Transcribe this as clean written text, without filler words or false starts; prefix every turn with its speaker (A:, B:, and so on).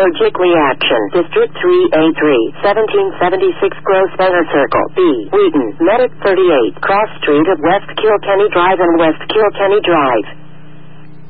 A: Allergic reaction. District 3A3, 1776 Grosvenor Circle, B. Wheaton, Medic 38, Cross Street of West Kilkenny Drive and West Kilkenny Drive.